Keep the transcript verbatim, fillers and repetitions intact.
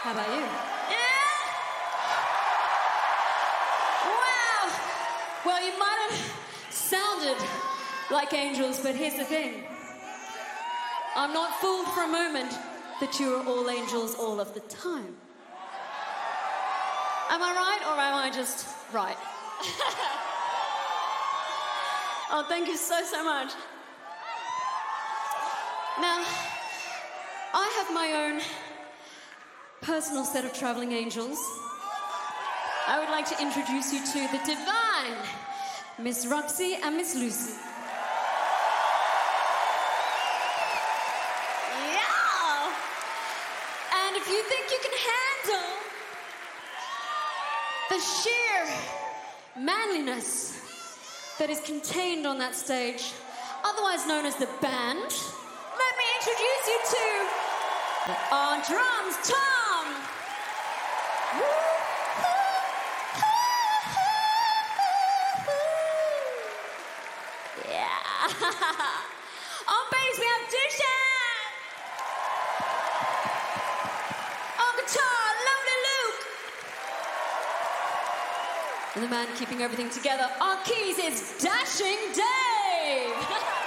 How about you? Yeah! Wow! Well, you might have sounded like angels, but here's the thing. I'm not fooled for a moment that you are all angels all of the time. Am I right, or am I just right? Oh, thank you so, so much. Now, I have my own personal set of traveling angels. I would like to introduce you to the divine Miss Roxy and Miss Lucy. Yeah! And if you think you can handle the sheer manliness that is contained on that stage, otherwise known as the band, let me introduce you to, on drums, Tom! Yeah! On bass, we have Dishan! On guitar, Lonely Luke! And the man keeping everything together on keys is Dashing Dave!